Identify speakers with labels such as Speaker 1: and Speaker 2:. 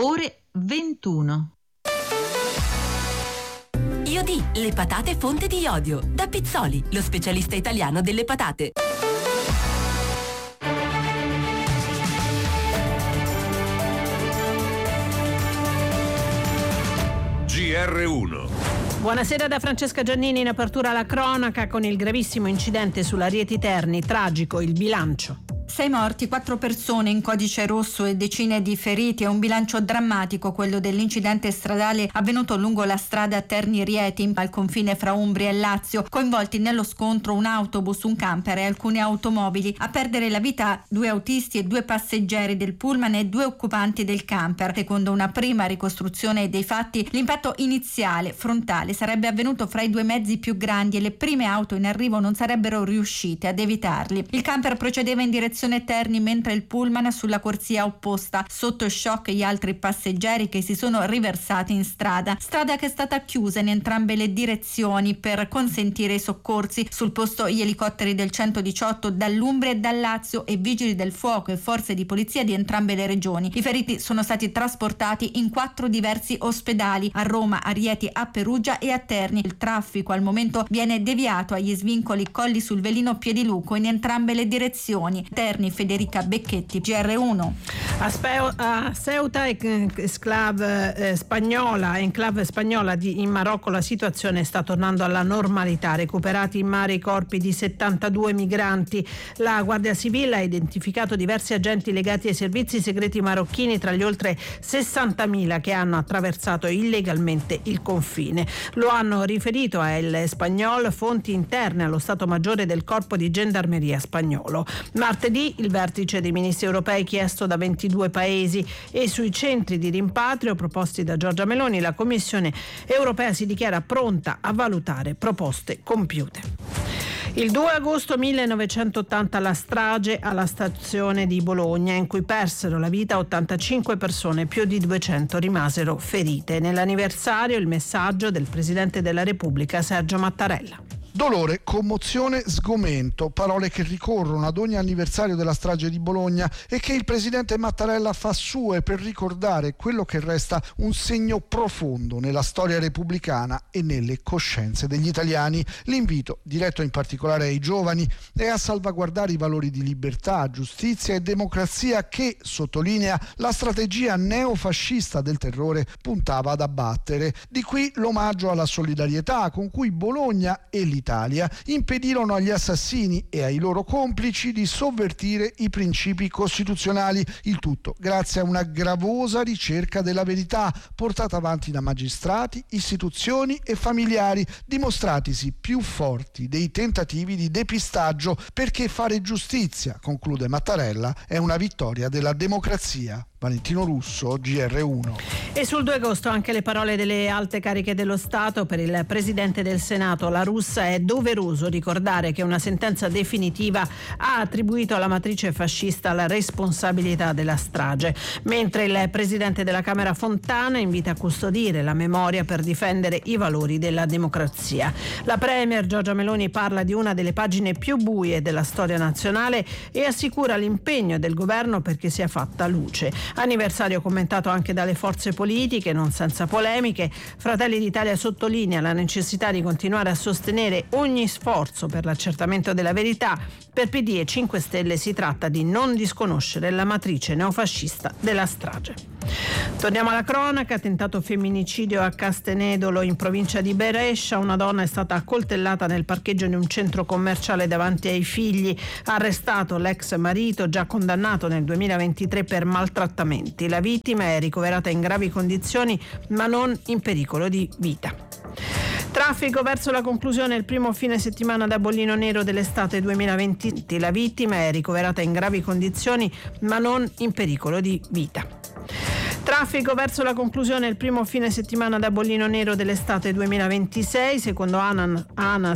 Speaker 1: ore 21.
Speaker 2: Iodi, le patate fonte di iodio. Da Pizzoli, lo specialista italiano delle patate.
Speaker 3: GR1.
Speaker 4: Buonasera da Francesca Giannini, in apertura la cronaca con il gravissimo incidente sulla Rieti Terni, tragico il bilancio.
Speaker 5: 6 morti, 4 persone in codice rosso e decine di feriti. È un bilancio drammatico quello dell'incidente stradale avvenuto lungo la strada Terni-Rieti al confine fra Umbria e Lazio. Coinvolti nello scontro un autobus, un camper e alcune automobili. A perdere la vita 2 autisti e 2 passeggeri del pullman e 2 occupanti del camper. Secondo una prima ricostruzione dei fatti, l'impatto iniziale frontale sarebbe avvenuto fra i 2 mezzi più grandi e le prime auto in arrivo non sarebbero riuscite ad evitarli. Il camper procedeva in direzione Terni mentre il pullman sulla corsia opposta. Sotto shock gli altri passeggeri che si sono riversati in strada che è stata chiusa in entrambe le direzioni per consentire i soccorsi. Sul posto gli elicotteri del 118 dall'Umbria e dal Lazio e vigili del fuoco e forze di polizia di entrambe le regioni. I feriti sono stati trasportati in 4 diversi ospedali, a Roma, a Rieti, a Perugia e a Terni. Il traffico al momento viene deviato agli svincoli Colli sul Velino Piediluco in entrambe le direzioni. Federica Becchetti, GR1.
Speaker 4: A Ceuta, enclave spagnola in Marocco, la situazione sta tornando alla normalità. Recuperati in mare i corpi di 72 migranti. La Guardia Civile ha identificato diversi agenti legati ai servizi segreti marocchini tra gli oltre 60.000 che hanno attraversato illegalmente il confine. Lo hanno riferito a El Español fonti interne allo Stato Maggiore del Corpo di Gendarmeria spagnolo. Martedì il vertice dei ministri europei chiesto da 22 paesi e sui centri di rimpatrio proposti da Giorgia Meloni la Commissione europea si dichiara pronta a valutare proposte compiute. Il 2 agosto 1980 la strage alla stazione di Bologna in cui persero la vita 85 persone, più di 200 rimasero ferite. Nell'anniversario il messaggio del Presidente della Repubblica Sergio Mattarella.
Speaker 6: Dolore, commozione, sgomento, parole che ricorrono ad ogni anniversario della strage di Bologna e che il presidente Mattarella fa sue per ricordare quello che resta un segno profondo nella storia repubblicana e nelle coscienze degli italiani. L'invito, diretto in particolare ai giovani, è a salvaguardare i valori di libertà, giustizia e democrazia che, sottolinea, la strategia neofascista del terrore puntava ad abbattere. Di qui l'omaggio alla solidarietà con cui Bologna e l'Italia impedirono agli assassini e ai loro complici di sovvertire i principi costituzionali, il tutto grazie a una gravosa ricerca della verità portata avanti da magistrati, istituzioni e familiari, dimostratisi più forti dei tentativi di depistaggio, perché fare giustizia, conclude Mattarella, è una vittoria della democrazia. Valentino Russo, GR1.
Speaker 4: E sul 2 agosto anche le parole delle alte cariche dello Stato. Per il Presidente del Senato La Russa è doveroso ricordare che una sentenza definitiva ha attribuito alla matrice fascista la responsabilità della strage, mentre il Presidente della Camera Fontana invita a custodire la memoria per difendere i valori della democrazia. La Premier Giorgia Meloni parla di una delle pagine più buie della storia nazionale e assicura l'impegno del governo perché sia fatta luce. Anniversario commentato anche dalle forze politiche, non senza polemiche. Fratelli d'Italia sottolinea la necessità di continuare a sostenere ogni sforzo per l'accertamento della verità. Per PD e 5 Stelle si tratta di non disconoscere la matrice neofascista della strage. Torniamo alla cronaca. Tentato femminicidio a Castenedolo in provincia di Brescia. Una donna è stata accoltellata nel parcheggio di un centro commerciale davanti ai figli. Arrestato l'ex marito, già condannato nel 2023 per maltrattamenti. La vittima è ricoverata in gravi condizioni ma non in pericolo di vita. Traffico verso la conclusione, il primo fine settimana da bollino nero dell'estate 2020. La vittima è ricoverata in gravi condizioni ma non in pericolo di vita. Traffico verso la conclusione, il primo fine settimana da bollino nero dell'estate 2026. Secondo ANAS